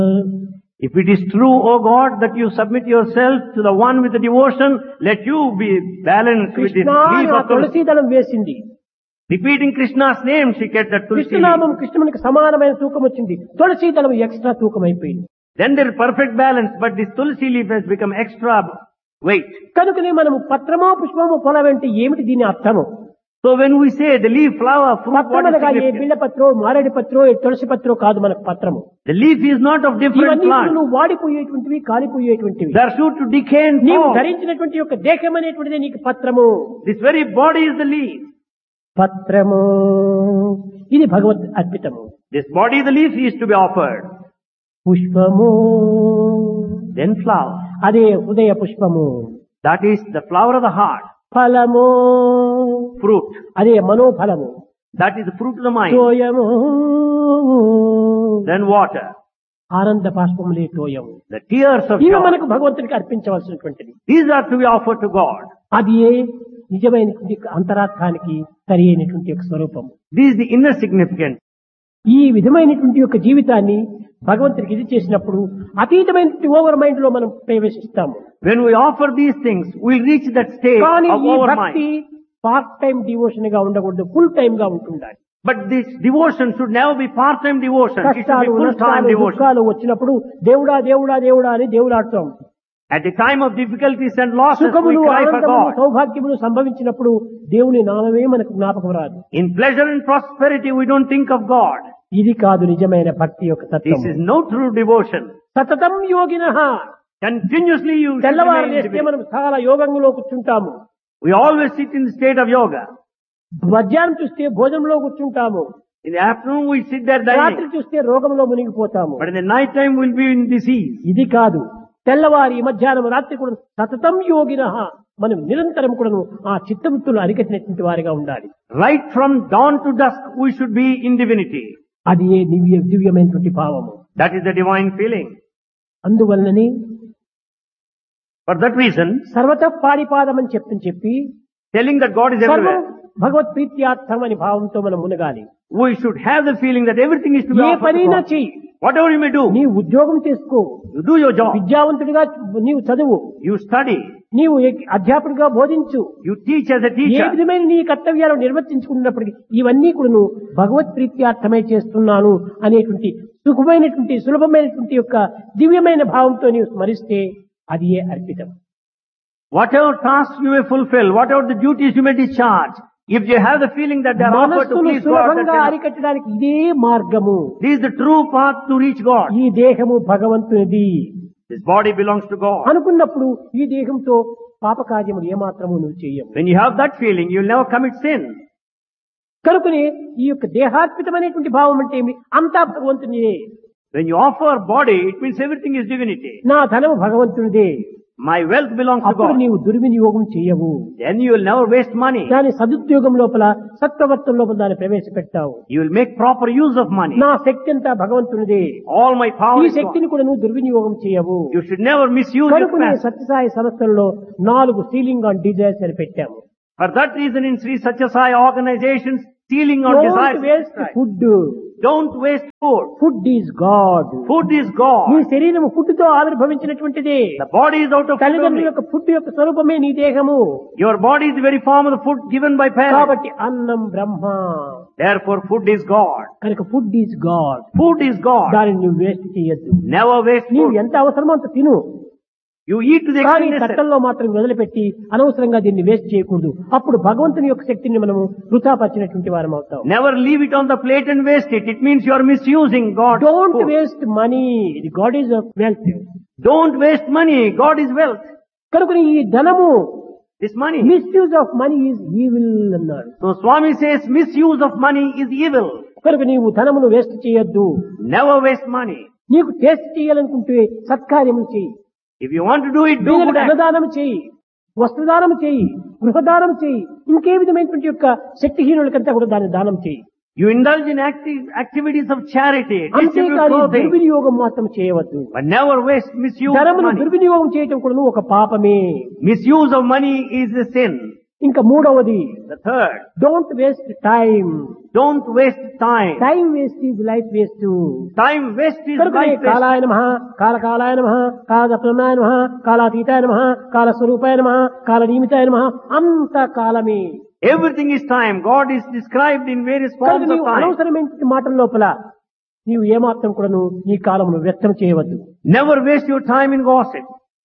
If it is true, O God, that you submit yourself to the one with the devotion, let you be balanced with the Krishna leaf అని ఆ of tulsi. తులసి దళం వేసింది. Repeating Krishna's name, she kept that tulsi leaf. కృష్ణనామం కృష్ణునికి సమానమైన తూకం వచ్చింది. తులసి దళం extra తూకం అయిపోయింది. Then there is perfect balance, but this tulsi leaf has become extra weight. కనుకనే మనము పత్రమో పుష్పమో పొలవంటే ఏమిటి దీని అర్థము? So when we say the leaf, flower, fruit, what is పత్రమనగా A significant? బిళ్ళ పత్రో మారేడు పత్రో ఏ తులసి పత్రో కాదు మనకు పత్రము. The leaf is not of different ఇవన్నీ plants. నువ్వు వాడిపోయేటువంటివి కాలిపోయేటువంటివి. They are sure to decay and నీవు fall. ధరించినటువంటి యొక్క దేహం అనేటువంటిది నీకు పత్రము. This very body is the leaf. పత్రము ఇది భగవత్ అర్పితము. This body, the leaf, is to be offered. పుష్పము Then flower. అదే హృదయ పుష్పము. That is the flower of the heart. ఫలము Fruit. అదే మనోఫలము. That is the fruit of the mind. తోయము Then water. ఆనంద బాష్పములే తోయము. The tears of ఇవి joy. మనకు భగవంతునికి అర్పించవలసినటువంటిది. These are to be offered to God. అది నిజమైనటువంటి అంతరార్థానికి సరి అయినటువంటి యొక్క స్వరూపము. This is the inner significance. ఈ విధమైనటువంటి యొక్క జీవితాన్ని భగవంతునికి ఇది చేసినప్పుడు అతీతమైనటువంటి ఓవర్ మైండ్ లో మనం ప్రవేశిస్తాము. When we offer these things, we'll reach that state కానీ of ఈ our భక్తి mind. పార్ట్ టైం డివోషన్ గా ఉండకూడదు, ఫుల్ టైం గా ఉంటుండాలి. But this devotion should never be part-time devotion. It should be కష్టాలు full-time నష్టాలు devotion. దుఃఖాలు వచ్చినప్పుడు దేవుడా దేవుడా దేవుడా అని దేవుడాడుతాం. At the time of difficulties and losses, we సుఖములు cry for ఆనందములు God. సౌభాగ్యములు సంభవించినప్పుడు దేవుని నామమే మనకు జ్ఞాపకం రాదు. In pleasure and prosperity, we don't think of God. ఇది కాదు నిజమైన భక్తి యొక్క This తత్వం. is no true devotion. సతతం యోగినః Continuously you should తెల్లవారు remain లేస్తే individual. మనం చాలా యోగంలో కూర్చుంటాము. We always sit in the state of yoga. మధ్యాహ్నం చూస్తే భోజనంలో కూర్చుంటాము. In the afternoon, we sit there రాత్రి dining. చూస్తే రోగంలో మునిగిపోతాము. But in the night time, we'll be in disease. ఇది కాదు. తెల్లవారి మధ్యాహ్నం రాత్రి కూడా సతతం యోగినః మనం నిరంతరం కూడాను ఆ చిత్తవృత్తులు అరికట్టినటువంటి వారిగా ఉండాలి. Right from dawn to dusk, we should be in divinity. అది ఏ దివ్యమైనటువంటి భావము. That is the divine feeling. అందువలనని For that reason, సర్వత పాడిపాదం అని చెప్పి telling that God is సర్వం everywhere, భగవత్ ప్రీత్యార్థం అని భావంతో మనం మునగాలి. we should have the feeling that everything is to be A offered to పనైనా God. చెయ్యి. Whatever you may do, నీ ఉద్యోగం చేసుకో, you do your job. విద్యావంతుడిగా నీవు చదువు, You study. నీవు అధ్యాపకుడిగా బోధించు, You teach as a A teacher. విధమైన నీ కర్తవ్యాలు నిర్వర్తించుకున్నప్పటికీ ఇవన్నీ కూడా నువ్వు భగవత్ ప్రీత్యార్థమై చేస్తున్నాను అనేటువంటి సుఖమైనటువంటి సులభమైనటువంటి యొక్క దివ్యమైన భావంతో నీవు స్మరిస్తే అది ఏ అర్పితం. Whatever tasks you may fulfill, whatever the duties you may discharge, if you have the feeling that they are offered to మనస్సును please God, సులభంగా that అరికట్టడానికి ఇదే మార్గము. this is the true path to reach God. ఈ దేహము భగవంతునిది This body belongs to God. అనుకున్నప్పుడు ఈ దేహంతో పాపకార్యములు ఏమాత్రము నువ్వు చేయము. When you have that feeling, you will never commit sin. కనుకనే ఈ యొక్క దేహాత్మితమైనటువంటి భావం అంటే ఏమి? అంతా భగవంతునిదే. When you offer body, it means everything is divinity. నా ధనము భగవంతునిదే. My wealth belongs to అప్పుడు God. నీవు దుర్వినియోగం చేయవు. Then you will never waste money. దాని సదుద్యోగం లోపల సత్ప్రవర్తన లోపల దాన్ని ప్రవేశపెట్టావు. You will make proper use of money. నా శక్తి అంతా భగవంతునిదే. All my power ఈ is God. శక్తిని కూడా నువ్వు దుర్వినియోగం చేయవు. You should never misuse your కనుకనే capacity. సత్యసాయి సంస్థల్లో 4 సీలింగ్ ఆన్ డిజైర్స్ అని పెట్టాము. For that reason, in Sri Satya Sai organizations, sealing on Don't desires. waste food. Don't waste food. Food is God. Food is నీ God. శరీరం food తో ఆవిర్భవించినటువంటిదే. The body is out of food తల్లిదండ్రుల only. యొక్క food యొక్క స్వరూపమే నీ దేహము. Your body is the very form of the food given by parents. కాబట్టి అన్నం బ్రహ్మ. Therefore, food is God. కనుక food is God. Food is God. దానిని నువ్వు వేస్ట్ చేయొద్దు. Never waste నీవు food. ఎంత అవసరమో అంత తిను. You eat to the కానీ extent necessary. తట్టల్లో మాత్రం వదిలిపెట్టి అనవసరంగా దీన్ని వేస్ట్ చేయకూడదు. అప్పుడు భగవంతుని యొక్క శక్తిని మనము వృథాపరిచినటువంటి వారం అవుతాం. Never leave it on the plate and waste it. It means you are misusing God's don't food. Waste money. God is wealth. Don't waste money. God is wealth. కనుక ఈ ధనము This money. Misuse of money is evil అన్నాడు. So Swami says misuse of money is evil. కనుక నీవు ధనమును waste చేయొద్దు. Never waste money. నీకు taste చేయాలనుకుంటే సత్కార్యములు చేయి. If you want to do it, do పేదలకు good act. అన్నదానం చేయి, వస్త్రదానం చేయి, గృహదానం చేయి, ఇంకే విధమైనటువంటి యొక్క శక్తిహీనులకంతా కూడా దాన్ని దానం చేయి. You indulge in activities of charity. Distribute అంతేకాని clothing. దుర్వినియోగం మాత్రం చేయవద్దు. But never waste misuse of ధనమును money. దుర్వినియోగం చేయటం కూడా ఒక పాపమే. Misuse of money is a sin. ఇంకా మూడవది, The third, don't waste time. don't waste time. Time waste is life waste. Time waste is కనుక life waste. కాలాయ నమః, కాలకాలాయ నమః, కాలదప్రమాయ నమః, కాలాతీతాయ నమః, కాలస్వరూపాయ నమః, కాలనియమితాయ నమః, అంత కాలమే. Everything is time. God is described in various కనుక forms of నీవు time. అనవసరమైన మాటల లోపల నీవు ఏమాత్రం కూడాను నీ కాలమును వ్యర్థం చేయవద్దు. Never waste your time in gossip.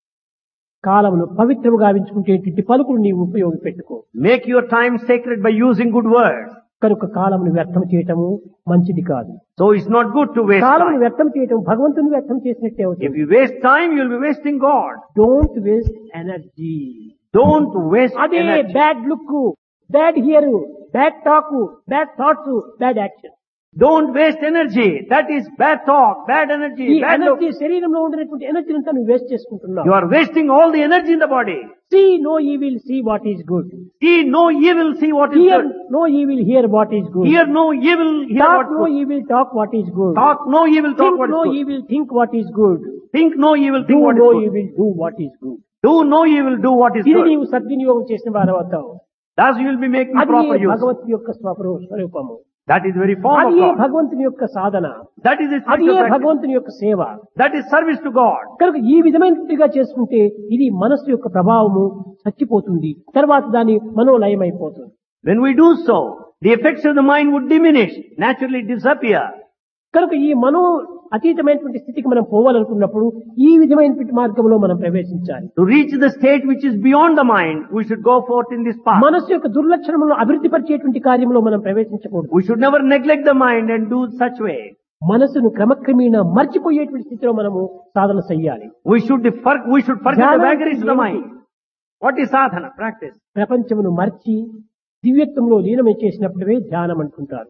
కాలమును పవిత్రము గావించుకునేటువంటి పలుకులు నీవు ఉపయోగపెట్టుకో. Make your time sacred by using good words. కనుక కాలమును వ్యర్థం చేయటము మంచిది కాదు. So it's not good to waste కాలమును time. వ్యర్థం చేయటం భగవంతుని వ్యర్థం చేసినట్టే If అవుతుంది. you waste time, you'll be wasting God. Don't waste energy. Don't waste అదే energy. Bad look, bad here, bad talk, bad thoughts, bad action. Don't waste energy. That is bad talk, bad energy, ఈ bad look. Energy శరీరంలో ఉండినటువంటి energy అంతా నువ్వు waste చేసుకుంటున్నావు. You are wasting all the energy in the body. See no evil, see what is good. See no evil, see what is Hear good. no evil, hear what is good. Hear no evil, hear Talk what is no good. evil, talk what is good. Talk no evil, talk Think what is no good. evil, think what is good. Think no evil, Do think what no is good. evil, do what is good. Do no evil, do what is ఇది good. నీవు సద్వినియోగం చేసిన వారు అవుతావు. Thus you will be making అది proper use. భగవత్ యొక్క స్వరూపము. That is the very form of అది God. భగవంతుని యొక్క సాధన. That is the అది spiritual practice. భగవంతుని యొక్క సేవ. That is service to God. కనుక ఈ విధమైనట్టుగా చేసుకుంటే ఇది మనస్సు యొక్క ప్రభావము చచ్చిపోతుంది. తర్వాత దాని మనోలయమైపోతుంది. When we do so, the effects of the mind would diminish, naturally disappear. కనుక ఈ మనో అతీతమైనటువంటి స్థితికి మనం పోవాలనుకున్నప్పుడు ఈ విధమైనటువంటి మార్గంలో మనం ప్రవేశించాలి. To reach the state which is beyond the mind, we should go forth in this path. మనస్సు యొక్క దుర్లక్షణములను అభివృద్ధి పరిచేటువంటి కార్యంలో మనం ప్రవేశించకూడదు. We should never neglect the mind and do such way. మనసును క్రమక్రమేణా మర్చిపోయేటువంటి స్థితిలో మనము సాధన చెయ్యాలి. We should forget the vagaries of the mind. What is sadhana? Practice. ప్రపంచమును మర్చి దివ్యత్వంలో లీనమై చేసినప్పుడే ధ్యానం అంటుంటారు.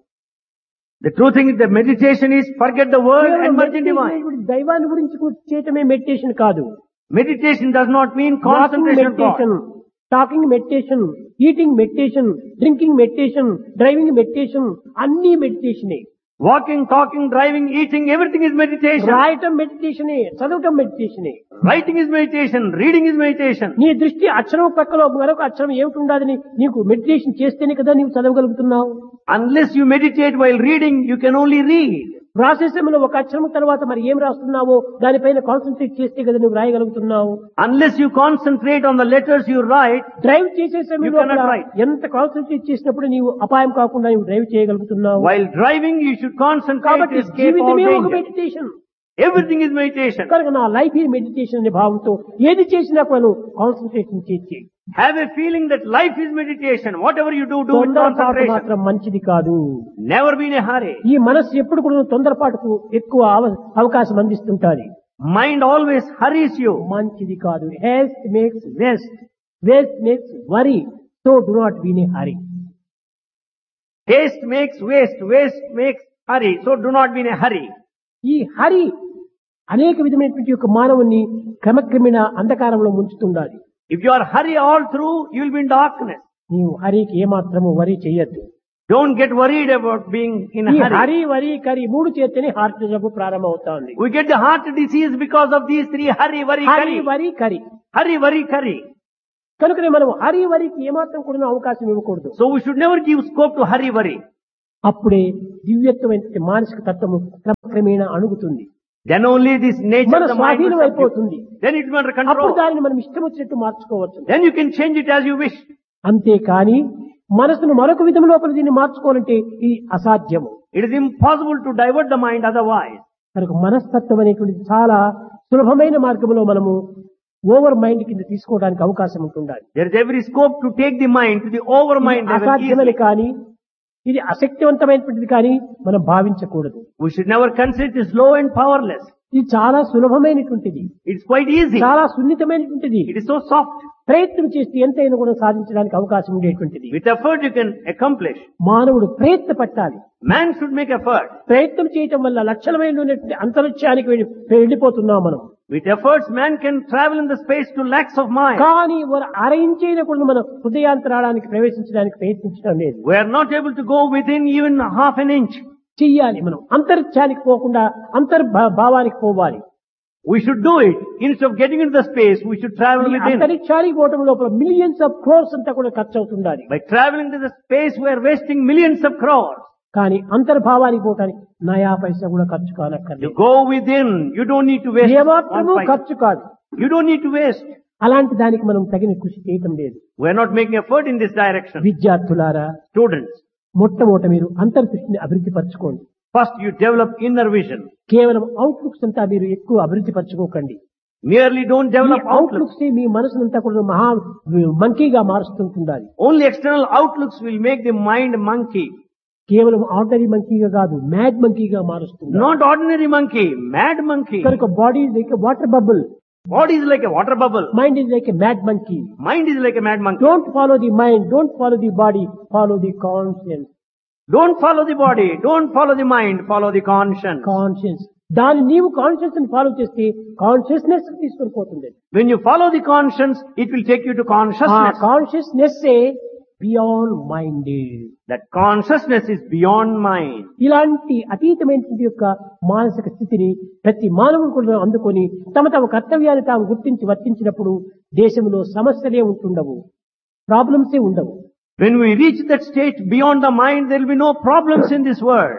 The true thing is that meditation is forget the world and merge in divine. దైవాన్ని గురించి చేయటమే మెడిటేషన్ కాదు. Meditation does not mean concentration on God. Talking meditation, eating meditation, drinking meditation, driving meditation అన్ని మెడిటేషనే. Walking, talking, driving, eating, everything is meditation. రాయటం మెడిటేషనే, చదవటం మెడిటేషనే. Writing is meditation, reading is meditation. నీ దృష్టి అక్షరం పక్కలో మరొక అక్షరం ఏమిటి ఉండదని నీకు మెడిటేషన్ చేస్తేనే కదా నీవు చదవగలుగుతున్నావు. Unless you meditate while reading, you can only read. రాసేసంలో ఒక అక్షరం తర్వాత మరి ఏం రాస్తున్నావో దానిపైన కాన్సన్ట్రేట్ చేస్తే కదా నువ్వు రాయగలుగుతున్నావు. Unless you concentrate on the letters you write, drive చేసే You సమయంలో cannot కూడా write. ఎంత కాన్సన్ట్రేట్ చేసినప్పుడు నీవు అపాయం కాకుండా నువ్వు drive చేయగలుగుతున్నావు. while driving you should concentrate కాబట్టి to escape all జీవితమే ఒక danger. Meditation. Everything is meditation. కనుక నా లైఫ్ ఈ మెడిటేషన్ అనే భావంతో ఏది చేసినా కూడా కాన్సన్ట్రేషన్ చేసి Have a feeling that life is meditation. Whatever you do with తొందరపాటు concentration. మాత్రం మంచిది కాదు. Never be in a hurry. ఈ మనస్సు ఎప్పుడు కూడా తొందరపాటుకు ఎక్కువ అవకాశం అందిస్తుంటాది. Mind always hurries you. మంచిది కాదు. Heist makes waste, waste makes worry. So do not be in a hurry. Haste makes waste, waste makes hurry. So do not be in a hurry. ఈ హరి అనేక విధమైనటువంటి యొక్క మానవుని క్రమక్రమేణ అంధకారంలో ముంచుతుండాలి. If you are hurry all through, you will be in darkness. నీవు హరికి ఏమాత్రము వరి చేయొద్దు. Don't get worried about being in a ఈ hurry. హరి వరి కరి మూడు చేతనే హార్ట్ జబ్బు ప్రారంభం అవుతుంది. We get the heart disease because of these three hurry, worry, Hari curry. వరి కరి. Hurry, worry, curry. కనుకనే మనం హరి వరికి ఏమాత్రం కూడా అవకాశం ఇవ్వకూడదు. So we should never give scope to hurry, worry. అప్పుడే దివ్యత్వమైన మానసిక తత్వము క్రమక్రమేణా అణుగుతుంది. Then only this nature మన of the mind will స్వాధీనం subdue. అయిపోతుంది. Then it will under అప్పుడు control. దానిని మనం ఇష్టం వచ్చినట్టు మార్చుకోవచ్చు. Then you can change it as you wish. అంతేకాని మనసును మరొక విధం లోపల దీన్ని మార్చుకోవాలంటే ఇది అసాధ్యము. It is impossible to divert the mind otherwise. కనుక మనస్తత్వం అనేటువంటిది చాలా సులభమైన మార్గంలో మనము ఓవర్ మైండ్ కింద తీసుకోవడానికి అవకాశం ఉంటుండాలి. There is every scope to take the mind to the over mind ఇది level అసాధ్యమని easily. కానీ ఇది అశక్తివంతమైనటువంటిది కానీ మనం భావించకూడదు. We should never consider it as low and powerless. ఇది చాలా సులభమైనటువంటిది, It's quite easy. చాలా సున్నితమైనటువంటిది. It is so soft. ప్రయత్నం చేస్తే ఎంతైనా కూడా సాధించడానికి అవకాశం ఉండేటువంటిది. With effort you can accomplish. మానవుడు ప్రయత్న పట్టాలి. Man should make effort. ప్రయత్నం చేయటం వల్ల లక్షలమైన అంతరిక్షానికి వెళ్ళిపోతున్నాం మనం. With efforts man can travel in the space to lakhs of miles. కానీ అరయించైన కూడా మనం హృదయాంతరాడానికి ప్రవేశించడానికి ప్రయత్నించడం లేదు. We are not able to go within even half an inch. చెయ్యాలి. మనం అంతరిక్షానికి పోకుండా అంతర్భావానికి పోవాలి. We should do it. Instead of getting into the space, we should travel ఈ within. అంతరిక్షానికి పోవటం లోపల మిలియన్స్ ఆఫ్ క్రోర్స్ అంతా కూడా ఖర్చు అవుతుండాలి. By traveling to the space, we are wasting millions of crores. కానీ అంతర్భావానికి పోవటానికి నయా పైసా కూడా ఖర్చు You కానక్కర్లేదు. go within. You don't need to waste. ఏమాత్రము one paisa. ఖర్చు కాదు. You don't need to waste. అలాంటి దానికి మనం తగిన కృషి చేయటం లేదు. We are not making effort in this direction. విద్యార్థులారా, Students, మొట్టమొదట మీరు అంతర్దృష్టిని అభివృద్ధి పరచుకోండి. first you develop inner vision. కేవలం అవుట్లుక్స్ అంతా మీరు ఎక్కువ అభివృద్ధి పరచుకోకండి. Merely don't develop outlooks. Outlooks మీ మనసునంతా కూడా మహా మంకీగా మారుస్తుంటుండాలి. Only external outlooks will make the mind monkey. కేవలం ఆర్డినరీ మంకీగా కాదు, మ్యాడ్ మంకీగా మారుస్తుంది. Not ordinary monkey, mad monkey. కనుక body is like water bubble, Body is like a water bubble. Mind is like mad monkey. Mind is like a mad monkey. Don't follow the mind, don't follow the body, follow the conscience. Don't follow the body. Don't follow the mind. Follow the conscience. Conscience దాన్ని నీవు conscious ని follow చేస్తే consciousness తీసుకొని పోతుంది. When you follow the conscience, it will take you to consciousness. Consciousness beyond mind. That consciousness is beyond mind. ఇలాంటి అతీతమైనటువంటి యొక్క మానసిక స్థితిని ప్రతి మానవుడు కూడా అందుకొని తమ తమ కర్తవ్యాన్ని తాము గుర్తించి వర్తించినప్పుడు దేశంలో సమస్యలే ఉంటుండవు, ప్రాబ్లమ్సే ఉండవు. When we reach that state beyond the mind, there will be no problems in this world.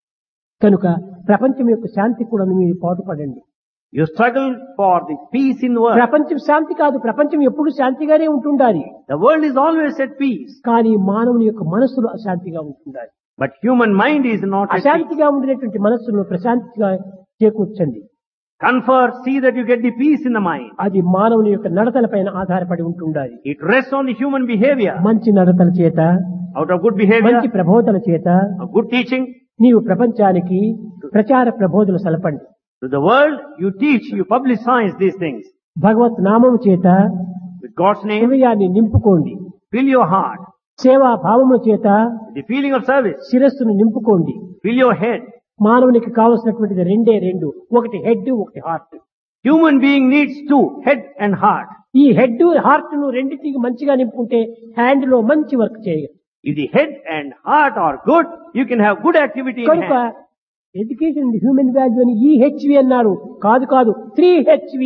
కనుక ప్రపంచం యొక్క శాంతి కూడా మీరు పాటుపడండి. You struggle for the peace in the world. ప్రపంచం శాంతి కాదు, ప్రపంచం ఎప్పుడు శాంతిగానే ఉంటుండాలి. The world is always at peace. కానీ మానవుని యొక్క మనస్సులో అశాంతిగా ఉంటుండాలి. But human mind is not at peace. అశాంతిగా ఉండినటువంటి మనస్సును ప్రశాంతిగా చేకూర్చండి. Confer, see that you get the peace in the mind. అది మానవుని యొక్క నడతల పైన ఆధారపడి ఉంటుండాలి. It rests on the human behavior. మంచి నడతల చేత, Out of good behavior, మంచి ప్రబోధన చేత of good teaching, నీవు ప్రపంచానికి ప్రచార ప్రబోధన సలపండి. to the world, you teach, you publicize these things. భగవత్ నామము చేత With God's name, హృదయాన్ని నింపుకోండి. fill your heart. సేవా భావము చేత With the feeling of service, శిరస్సును నింపుకోండి. fill your head. మానవునికి కావలసినటువంటిది రెండు, ఒకటి హెడ్, ఒకటి heart. Human being needs two, head and heart. ఈ హెడ్ హార్ట్ ను రెండింటికి మంచిగా నింపుకుంటే హ్యాండ్ లో మంచి వర్క్ చేయగలరు. If the head and heart are good, you can have good activity in కనుక hand. ఎడ్యుకేషన్ హ్యూమన్ వాల్యూ అని EHV అన్నారు. కాదు 3HV,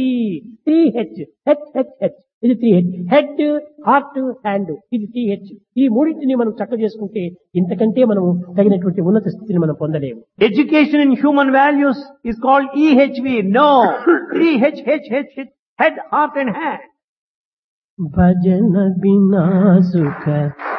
3H, H. ఇది 3H, హెడ్, హార్ట్, హ్యాండ్. ఇది 3H. ఈ మూడింటిని మనం చక్క చేసుకుంటే ఇంతకంటే మనం తగినటువంటి ఉన్నత స్థితిని మనం పొందలేము. Education in human values is called EHV. No, 3H, head, heart and hand. భజన బినా సుఖ